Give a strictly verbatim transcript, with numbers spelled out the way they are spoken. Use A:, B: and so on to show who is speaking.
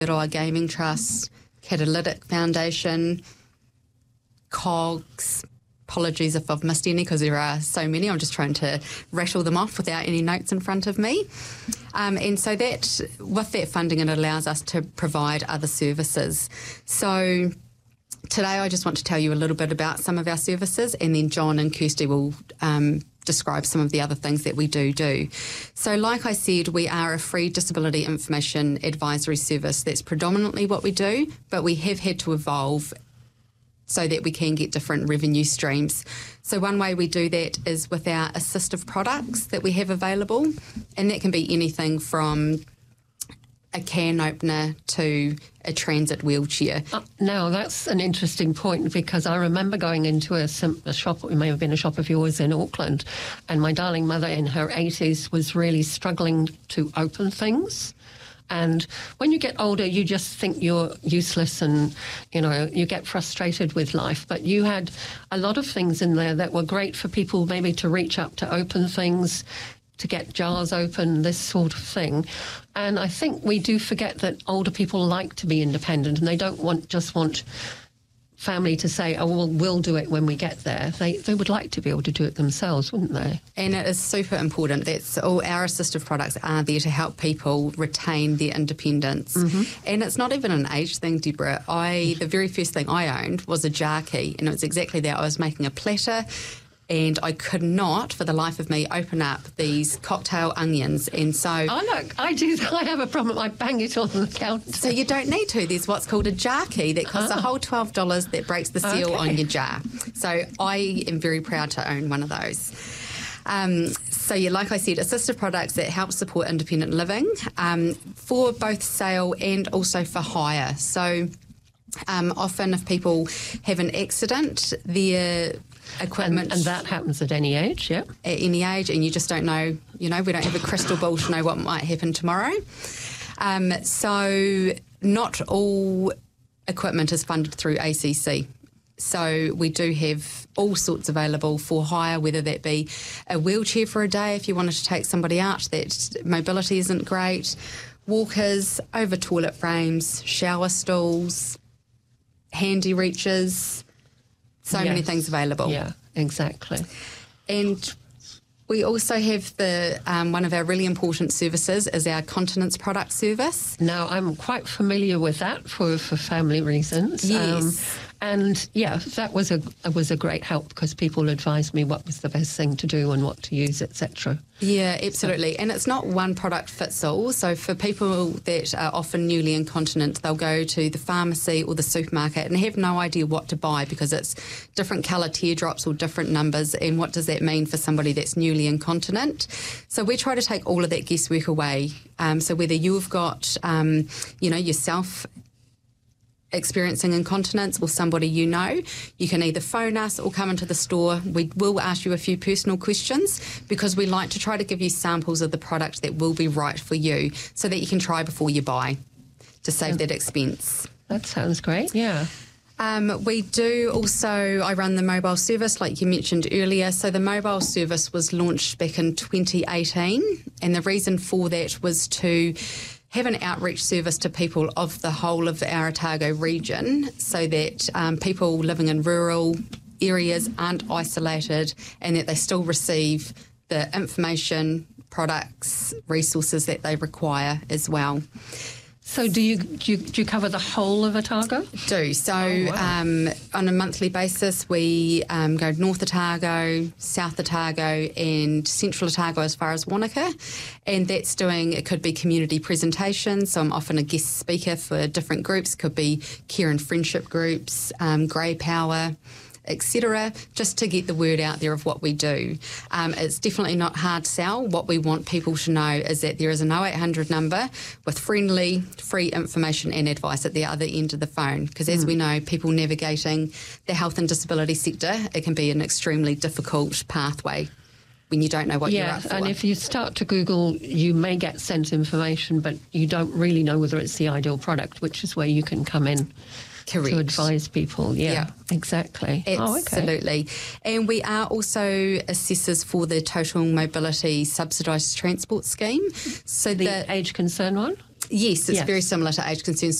A: Aotearoa Gaming Trust, Catalytic Foundation, COGS. Apologies if I've missed any because there are so many. I'm just trying to rattle them off without any notes in front of me. Um, and so that, with that funding, it allows us to provide other services. So today I just want to tell you a little bit about some of our services, and then John and Kirsty will um, describe some of the other things that we do do. So like I said, we are a free disability information advisory service. That's predominantly what we do, but we have had to evolve so that we can get different revenue streams. So one way we do that is with our assistive products that we have available, and that can be anything from a can opener to a transit wheelchair.
B: Uh, now, that's an interesting point, because I remember going into a, sim- a shop, it may have been a shop of yours in Auckland, and my darling mother in her eighties was really struggling to open things. And when you get older, you just think you're useless and, you know, you get frustrated with life. But you had a lot of things in there that were great for people maybe to reach up to open things, to get jars open, this sort of thing. And I think we do forget that older people like to be independent, and they don't want just want family to say, oh, well, we'll do it when we get there. They they would like to be able to do it themselves, wouldn't they?
A: And it is super important. That's all our assistive products are there to help people retain their independence. Mm-hmm. And it's not even an age thing, Deborah. I the very first thing I owned was a jar key, and it was exactly that. I was making a platter, and I could not, for the life of me, open up these cocktail onions. And so...
B: Oh, look, I do. I have a problem. I bang it on the counter.
A: So you don't need to. There's what's called a jar key that costs oh. a whole twelve dollars that breaks the seal
B: okay.
A: on your jar. So I am very proud to own one of those. Um, so, yeah, like I said, assistive products that help support independent living um, for both sale and also for hire. So um, often if people have an accident, their equipment...
B: And, and that happens at any age, yeah?
A: At any age, and you just don't know, you know, we don't have a crystal ball to know what might happen tomorrow. Um, so not all equipment is funded through A C C. So we do have all sorts available for hire, whether that be a wheelchair for a day if you wanted to take somebody out that mobility isn't great, walkers, over toilet frames, shower stools, handy reaches, so
B: yes.
A: many things available.
B: Yeah, exactly.
A: And we also have the um, one of our really important services is our continence product service.
B: Now, I'm quite familiar with that for, for family reasons.
A: Yes.
B: Um, and, yeah, that was a was a great help because people advised me what was the best thing to do and what to use, et cetera.
A: Yeah, absolutely. And it's not one product fits all. So for people that are often newly incontinent, they'll go to the pharmacy or the supermarket and have no idea what to buy because it's different colour teardrops or different numbers. And what does that mean for somebody that's newly incontinent? So we try to take all of that guesswork away. Um, so whether you've got, um, you know, yourself experiencing incontinence or somebody you know, you can either phone us or come into the store. We will ask you a few personal questions because we like to try to give you samples of the product that will be right for you so that you can try before you buy to save yeah. that expense.
B: That sounds great, yeah.
A: Um, we do also, I run the mobile service like you mentioned earlier. So the mobile service was launched back in twenty eighteen, and the reason for that was to have an outreach service to people of the whole of the Otago region so that um, people living in rural areas aren't isolated and that they still receive the information, products, resources that they require as well.
B: So do you, do you do you cover the whole of Otago?
A: Do. So
B: oh, wow.
A: um, on a monthly basis, we um, go North Otago, South Otago and Central Otago as far as Wanaka. And that's doing, it could be community presentations. So I'm often a guest speaker for different groups. Could be care and friendship groups, um, grey power, et cetera, just to get the word out there of what we do. Um, it's definitely not hard sell. What we want people to know is that there is an oh eight hundred number with friendly, free information and advice at the other end of the phone. Because as mm. we know, people navigating the health and disability sector, it can be an extremely difficult pathway when you don't know what
B: yeah,
A: you're up for.
B: And if you start to Google, you may get sent information, but you don't really know whether it's the ideal product, which is where you can come in.
A: Correct.
B: To advise people, yeah, yeah. exactly.
A: Absolutely.
B: Oh, okay.
A: And we are also assessors for the Total Mobility Subsidised Transport Scheme.
B: So the, the age concern one?
A: Yes, it's
B: Yes.
A: very similar to age concern.